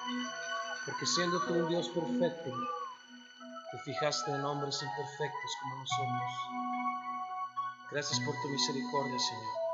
porque siendo tú un Dios perfecto, te fijaste en hombres imperfectos como nosotros. Gracias por tu misericordia, Señor.